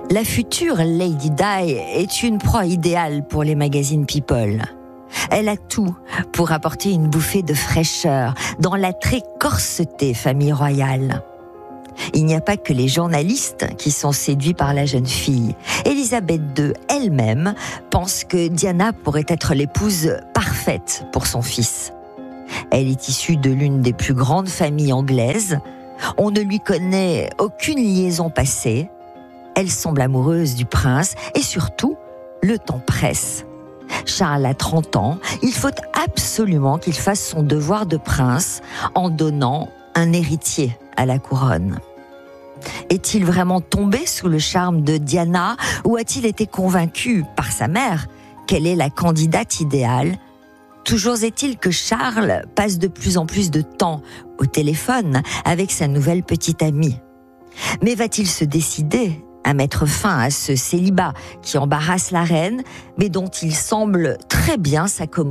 La future Lady Di est une proie idéale pour les magazines People. Elle a tout pour apporter une bouffée de fraîcheur dans la très corsetée famille royale. Il n'y a pas que les journalistes qui sont séduits par la jeune fille. Élisabeth II elle-même pense que Diana pourrait être l'épouse parfaite pour son fils. Elle est issue de l'une des plus grandes familles anglaises. On ne lui connaît aucune liaison passée. Elle semble amoureuse du prince et surtout, le temps presse. Charles a 30 ans, il faut absolument qu'il fasse son devoir de prince en donnant un héritier à la couronne. Est-il vraiment tombé sous le charme de Diana ou a-t-il été convaincu par sa mère qu'elle est la candidate idéale ? Toujours est-il que Charles passe de plus en plus de temps au téléphone avec sa nouvelle petite amie. Mais va-t-il se décider à mettre fin à ce célibat qui embarrasse la reine, mais dont il semble très bien s'accommoder ?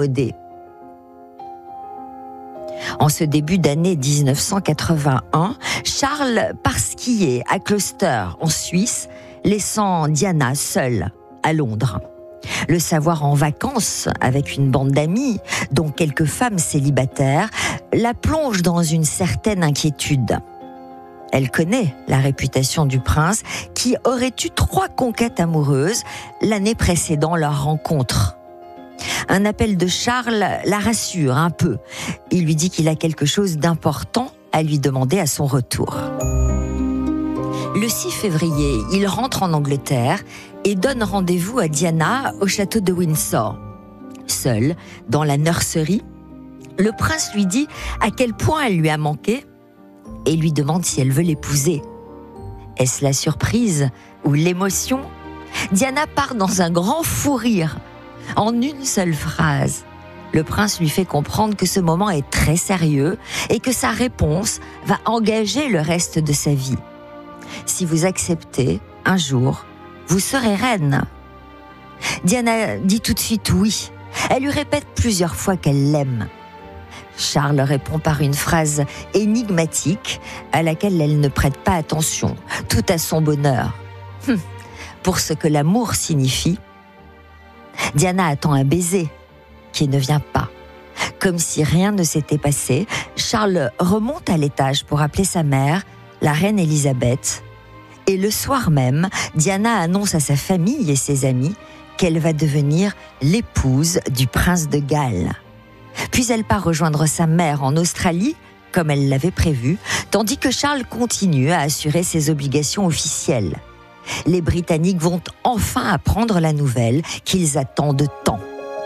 En ce début d'année 1981, Charles part skier à Gloucester, en Suisse, laissant Diana seule à Londres. Le savoir en vacances avec une bande d'amis, dont quelques femmes célibataires, la plonge dans une certaine inquiétude. Elle connaît la réputation du prince qui aurait eu 3 conquêtes amoureuses l'année précédant leur rencontre. Un appel de Charles la rassure un peu. Il lui dit qu'il a quelque chose d'important à lui demander à son retour. Le 6 février, il rentre en Angleterre et donne rendez-vous à Diana au château de Windsor. Seul, dans la nurserie, le prince lui dit à quel point elle lui a manqué et lui demande si elle veut l'épouser. Est-ce la surprise ou l'émotion ? Diana part dans un grand fou rire. En une seule phrase, le prince lui fait comprendre que ce moment est très sérieux et que sa réponse va engager le reste de sa vie. Si vous acceptez, un jour, vous serez reine. Diana dit tout de suite oui. Elle lui répète plusieurs fois qu'elle l'aime. Charles répond par une phrase énigmatique à laquelle elle ne prête pas attention, tout à son bonheur. Pour ce que l'amour signifie, Diana attend un baiser qui ne vient pas. Comme si rien ne s'était passé, Charles remonte à l'étage pour appeler sa mère, la reine Élisabeth. Et le soir même, Diana annonce à sa famille et ses amis qu'elle va devenir l'épouse du prince de Galles. Puis elle part rejoindre sa mère en Australie, comme elle l'avait prévu, tandis que Charles continue à assurer ses obligations officielles. Les Britanniques vont enfin apprendre la nouvelle qu'ils attendent tant.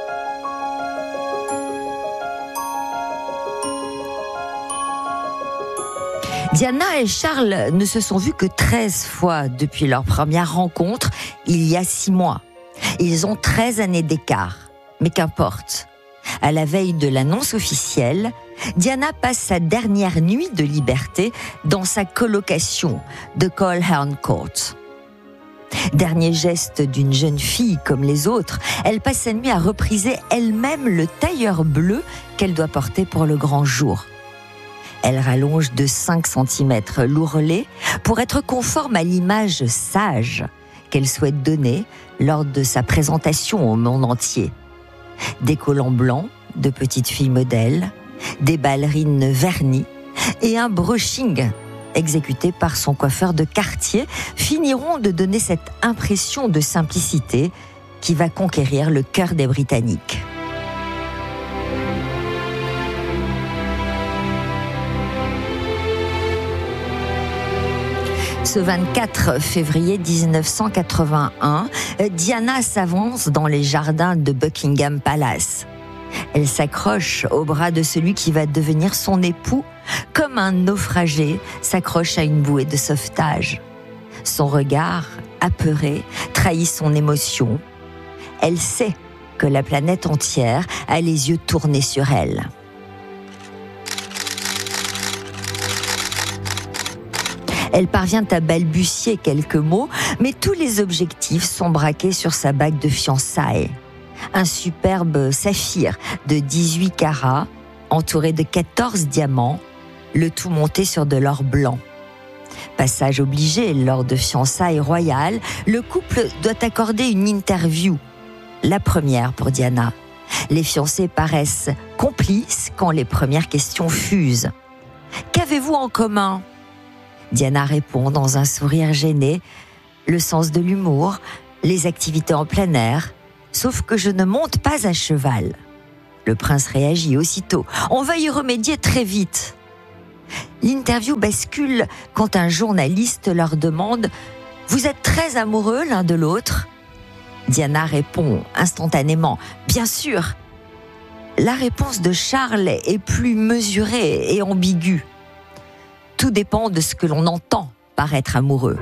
Diana et Charles ne se sont vus que 13 fois depuis leur première rencontre, il y a 6 mois. Ils ont 13 années d'écart, mais qu'importe. À la veille de l'annonce officielle, Diana passe sa dernière nuit de liberté dans sa colocation de Coleherne Court. Dernier geste d'une jeune fille comme les autres, elle passe sa nuit à repriser elle-même le tailleur bleu qu'elle doit porter pour le grand jour. Elle rallonge de 5 cm l'ourlet pour être conforme à l'image sage qu'elle souhaite donner lors de sa présentation au monde entier. Des collants blancs de petite fille modèle, des ballerines vernies et un brushing exécuté par son coiffeur de quartier finiront de donner cette impression de simplicité qui va conquérir le cœur des Britanniques. Ce 24 février 1981, Diana s'avance dans les jardins de Buckingham Palace. Elle s'accroche au bras de celui qui va devenir son époux, comme un naufragé s'accroche à une bouée de sauvetage. Son regard, apeuré, trahit son émotion. Elle sait que la planète entière a les yeux tournés sur elle. Elle parvient à balbutier quelques mots, mais tous les objectifs sont braqués sur sa bague de fiançailles. Un superbe saphir de 18 carats, entouré de 14 diamants, le tout monté sur de l'or blanc. Passage obligé lors de fiançailles royales, le couple doit accorder une interview. La première pour Diana. Les fiancés paraissent complices quand les premières questions fusent. « Qu'avez-vous en commun ?» Diana répond dans un sourire gêné. « Le sens de l'humour, les activités en plein air, sauf que je ne monte pas à cheval. » Le prince réagit aussitôt. « On va y remédier très vite. » L'interview bascule quand un journaliste leur demande « Vous êtes très amoureux l'un de l'autre ?» Diana répond instantanément « Bien sûr !» La réponse de Charles est plus mesurée et ambiguë. Tout dépend de ce que l'on entend par être amoureux.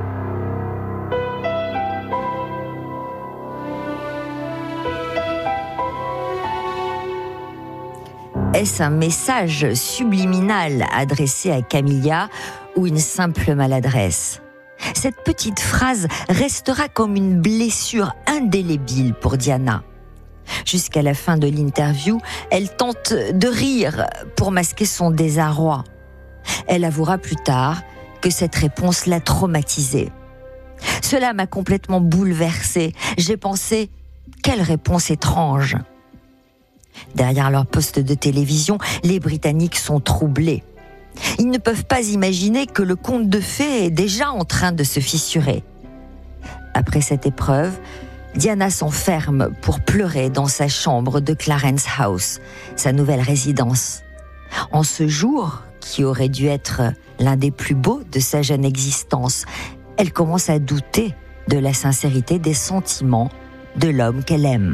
Est-ce un message subliminal adressé à Camilla ou une simple maladresse ? Cette petite phrase restera comme une blessure indélébile pour Diana. Jusqu'à la fin de l'interview, elle tente de rire pour masquer son désarroi. Elle avouera plus tard que cette réponse l'a traumatisée. « Cela m'a complètement bouleversée. J'ai pensé, quelle réponse étrange !» Derrière leur poste de télévision, les Britanniques sont troublés. Ils ne peuvent pas imaginer que le conte de fées est déjà en train de se fissurer. Après cette épreuve, Diana s'enferme pour pleurer dans sa chambre de Clarence House, sa nouvelle résidence. En ce jour, qui aurait dû être l'un des plus beaux de sa jeune existence, elle commence à douter de la sincérité des sentiments de l'homme qu'elle aime.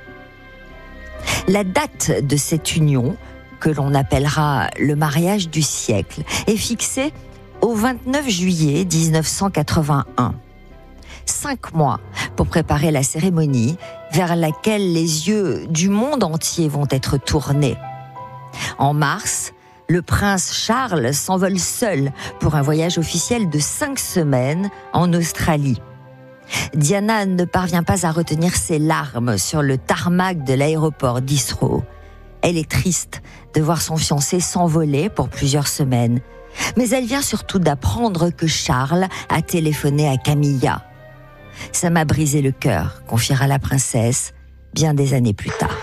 La date de cette union, que l'on appellera le mariage du siècle, est fixée au 29 juillet 1981. 5 mois pour préparer la cérémonie vers laquelle les yeux du monde entier vont être tournés. En mars, le prince Charles s'envole seul pour un voyage officiel de 5 semaines en Australie. Diana ne parvient pas à retenir ses larmes sur le tarmac de l'aéroport d'Heathrow. Elle est triste de voir son fiancé s'envoler pour plusieurs semaines. Mais elle vient surtout d'apprendre que Charles a téléphoné à Camilla. « Ça m'a brisé le cœur », confiera la princesse bien des années plus tard.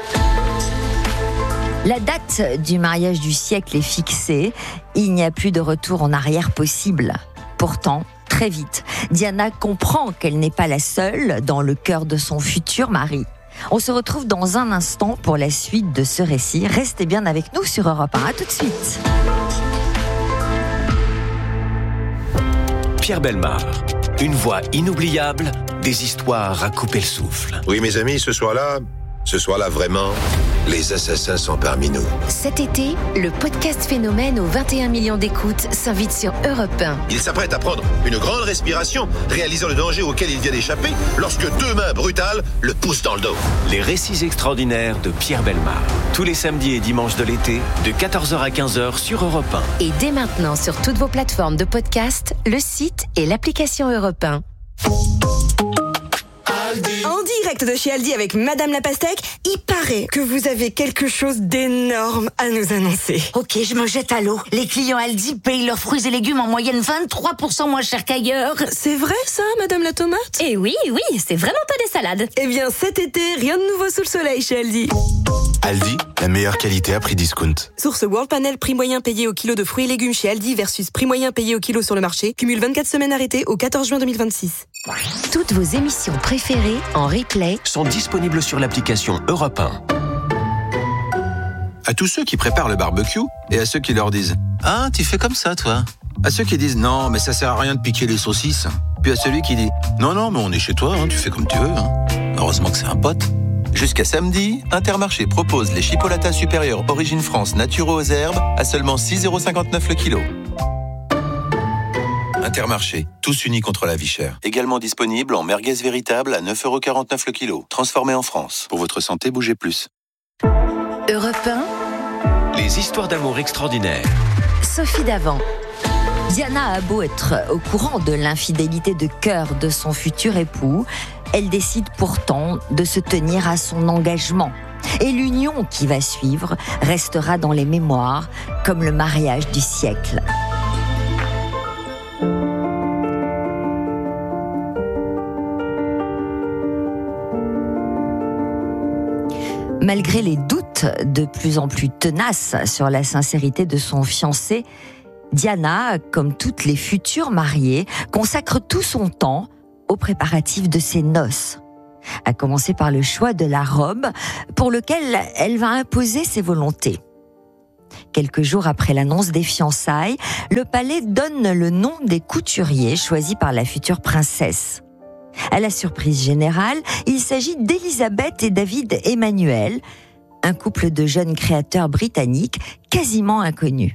La date du mariage du siècle est fixée. Il n'y a plus de retour en arrière possible. Pourtant, très vite, Diana comprend qu'elle n'est pas la seule dans le cœur de son futur mari. On se retrouve dans un instant pour la suite de ce récit. Restez bien avec nous sur Europe 1. À tout de suite. Pierre Bellemare, une voix inoubliable, des histoires à couper le souffle. Oui, mes amis, ce soir-là, vraiment, les assassins sont parmi nous. Cet été, le podcast Phénomène aux 21 millions d'écoutes s'invite sur Europe 1. Il s'apprête à prendre une grande respiration, réalisant le danger auquel il vient d'échapper, lorsque 2 mains brutales le poussent dans le dos. Les récits extraordinaires de Pierre Bellemare. Tous les samedis et dimanches de l'été, de 14h à 15h sur Europe 1. Et dès maintenant sur toutes vos plateformes de podcast, le site et l'application Europe 1. En direct de chez Aldi avec Madame la Pastèque, il paraît que vous avez quelque chose d'énorme à nous annoncer. Ok, je me jette à l'eau. Les clients Aldi payent leurs fruits et légumes en moyenne 23% moins cher qu'ailleurs. C'est vrai ça, Madame la Tomate ? Eh oui, c'est vraiment pas des salades. Eh bien cet été, rien de nouveau sous le soleil chez Aldi. Aldi, la meilleure qualité à prix discount. Source World Panel, prix moyen payé au kilo de fruits et légumes chez Aldi versus prix moyen payé au kilo sur le marché. Cumule 24 semaines arrêtées au 14 juin 2026. Toutes vos émissions préférées en replay Sont disponibles sur l'application Europe 1. À tous ceux qui préparent le barbecue et à ceux qui leur disent « Ah, tu fais comme ça, toi ?» À ceux qui disent « Non, mais ça sert à rien de piquer les saucisses ». Puis à celui qui dit « Non, mais on est chez toi, tu fais comme tu veux. Heureusement que c'est un pote. » Jusqu'à samedi, Intermarché propose les chipolatas supérieurs Origine France naturaux aux herbes à seulement 6,59€ le kilo. Intermarché, tous unis contre la vie chère. Également disponible en merguez véritable à 9,49€ le kilo. Transformé en France. Pour votre santé, bougez plus. Europe 1, Les histoires d'amour extraordinaires. Sophie Davant. Diana a beau être au courant de l'infidélité de cœur de son futur époux, elle décide pourtant de se tenir à son engagement. Et l'union qui va suivre restera dans les mémoires comme le mariage du siècle. Malgré les doutes de plus en plus tenaces sur la sincérité de son fiancé, Diana, comme toutes les futures mariées, consacre tout son temps aux préparatifs de ses noces, à commencer par le choix de la robe pour lequel elle va imposer ses volontés. Quelques jours après l'annonce des fiançailles, le palais donne le nom des couturiers choisis par la future princesse. À la surprise générale, il s'agit d'Elisabeth et David Emmanuel, un couple de jeunes créateurs britanniques quasiment inconnus.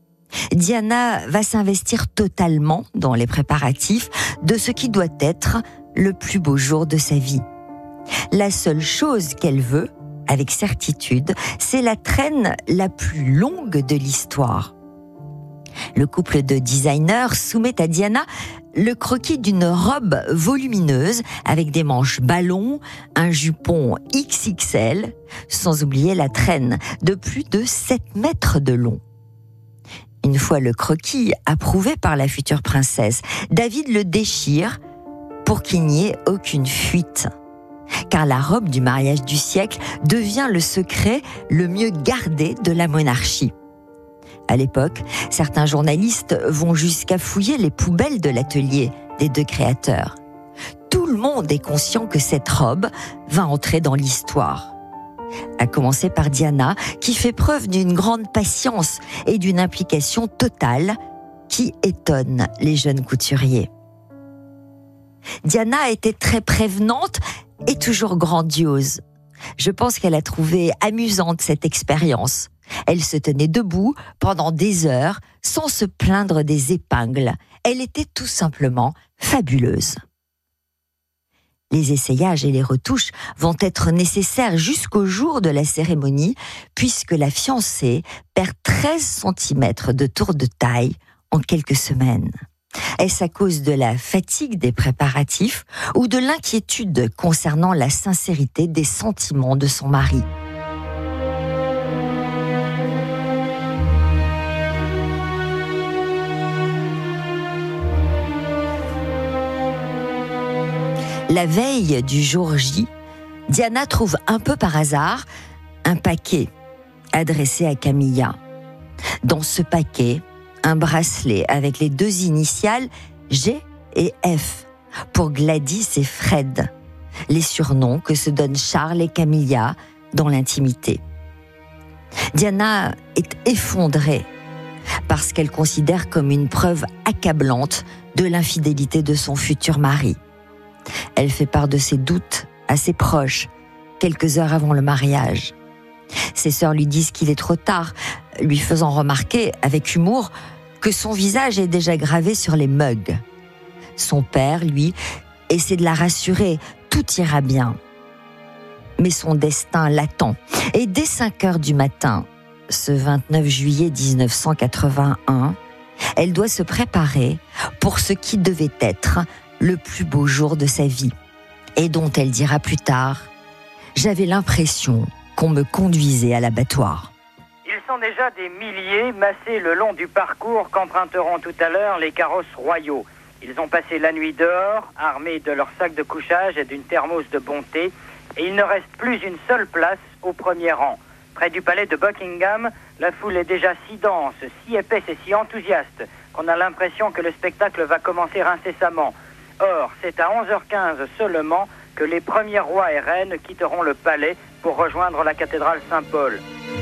Diana va s'investir totalement dans les préparatifs de ce qui doit être le plus beau jour de sa vie. La seule chose qu'elle veut, avec certitude, c'est la traîne la plus longue de l'histoire. Le couple de designers soumet à Diana le croquis d'une robe volumineuse avec des manches ballons, un jupon XXL, sans oublier la traîne de plus de 7 mètres de long. Une fois le croquis approuvé par la future princesse, David le déchire pour qu'il n'y ait aucune fuite. Car la robe du mariage du siècle devient le secret le mieux gardé de la monarchie. À l'époque, certains journalistes vont jusqu'à fouiller les poubelles de l'atelier des deux créateurs. Tout le monde est conscient que cette robe va entrer dans l'histoire. À commencer par Diana, qui fait preuve d'une grande patience et d'une implication totale qui étonne les jeunes couturiers. Diana était très prévenante et toujours grandiose. Je pense qu'elle a trouvé amusante cette expérience. Elle se tenait debout pendant des heures sans se plaindre des épingles. Elle était tout simplement fabuleuse. Les essayages et les retouches vont être nécessaires jusqu'au jour de la cérémonie, puisque la fiancée perd 13 cm de tour de taille en quelques semaines. Est-ce à cause de la fatigue des préparatifs ou de l'inquiétude concernant la sincérité des sentiments de son mari ? La veille du jour J, Diana trouve un peu par hasard un paquet adressé à Camilla. Dans ce paquet, un bracelet avec les 2 initiales G et F pour Gladys et Fred, les surnoms que se donnent Charles et Camilla dans l'intimité. Diana est effondrée parce qu'elle considère comme une preuve accablante de l'infidélité de son futur mari. Elle fait part de ses doutes à ses proches, quelques heures avant le mariage. Ses sœurs lui disent qu'il est trop tard, lui faisant remarquer, avec humour, que son visage est déjà gravé sur les mugs. Son père, lui, essaie de la rassurer, tout ira bien. Mais son destin l'attend. Et dès 5 heures du matin, ce 29 juillet 1981, elle doit se préparer pour ce qui devait être le plus beau jour de sa vie, et dont elle dira plus tard « J'avais l'impression qu'on me conduisait à l'abattoir ». Ils sont déjà des milliers massés le long du parcours qu'emprunteront tout à l'heure les carrosses royaux. Ils ont passé la nuit dehors, armés de leur sac de couchage et d'une thermos de bonté, et il ne reste plus une seule place au premier rang. Près du palais de Buckingham, la foule est déjà si dense, si épaisse et si enthousiaste qu'on a l'impression que le spectacle va commencer incessamment. Or, c'est à 11h15 seulement que les premiers rois et reines quitteront le palais pour rejoindre la cathédrale Saint-Paul.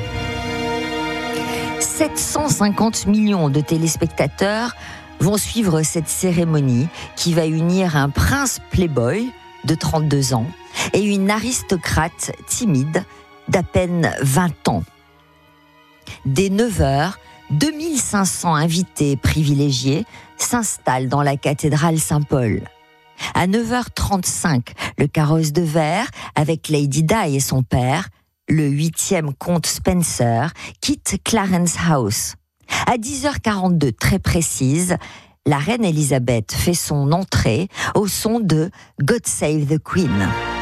750 millions de téléspectateurs vont suivre cette cérémonie qui va unir un prince playboy de 32 ans et une aristocrate timide d'à peine 20 ans. Dès 9h, 2500 invités privilégiés s'installent dans la cathédrale Saint-Paul. À 9h35, le carrosse de verre, avec Lady Di et son père, le 8e comte Spencer, quitte Clarence House. À 10h42, très précise, la reine Elisabeth fait son entrée au son de God Save the Queen.